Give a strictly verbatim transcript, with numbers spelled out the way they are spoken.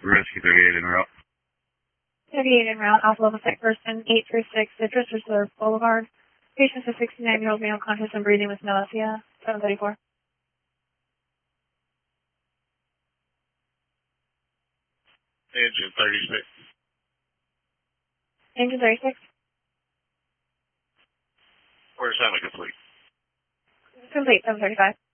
Rescue thirty-eight en route. thirty-eight en route, off level site person, eight three six, Citrus Reserve Boulevard. Patient's a sixty-nine-year-old male conscious and breathing with nausea, seven thirty-four. Engine thirty-six. Engine thirty-six. Where's Santa complete? Complete, seven thirty-five.